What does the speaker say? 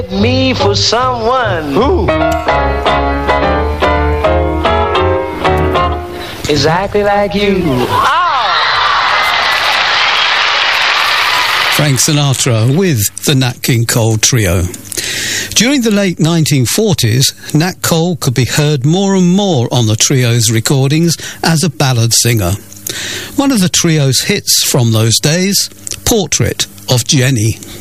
Me for someone Who? exactly like you. Frank Sinatra with the Nat King Cole Trio. During the late 1940s, Nat Cole could be heard more and more on the trio's recordings as a ballad singer. One of the trio's hits from those days, Portrait of Jenny.